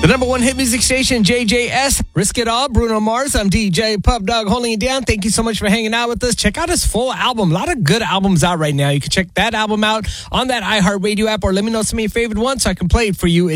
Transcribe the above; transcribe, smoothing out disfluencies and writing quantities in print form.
The number one hit music station, JJS. Risk It All, Bruno Mars. I'm DJ Pup Dog holding it down. Thank you so much for hanging out with us. Check out his full album. A lot of good albums out right now. You can check that album out on that iHeartRadio app, or let me know some of your favorite ones so I can play it for you.